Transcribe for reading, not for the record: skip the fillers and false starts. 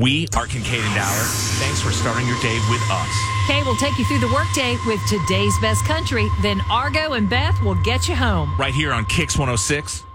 We are Kincaid and Dowler. Thanks for starting your day with us. Kay will take you through the workday with today's best country. Then Argo and Beth will get you home. Right here on Kix 106.